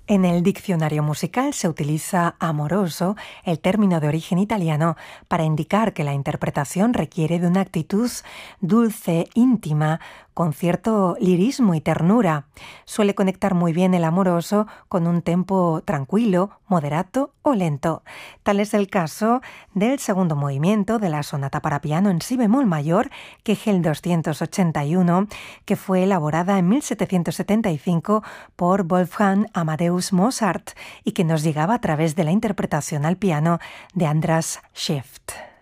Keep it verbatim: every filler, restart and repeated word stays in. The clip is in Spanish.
En el diccionario musical se utiliza amoroso, el término de origen italiano, para indicar que la interpretación requiere de una actitud dulce, íntima, con cierto lirismo y ternura. Suele conectar muy bien el amoroso con un tempo tranquilo, moderato o lento. Tal es el caso del segundo movimiento de la sonata para piano en si bemol mayor, K G doscientos ochenta y uno, que fue elaborada en mil setecientos setenta y cinco por Wolfgang Amadeus Mozart y que nos llegaba a través de la interpretación al piano de András Schäft.